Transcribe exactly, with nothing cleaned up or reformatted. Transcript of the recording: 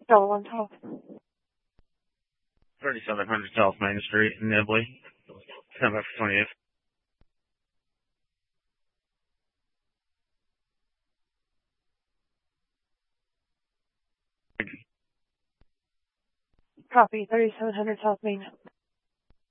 Delta one twelve. thirty-seven hundred South Main Street, Nibley. Stand by for twenty-eight. Copy, thirty-seven hundred South Main.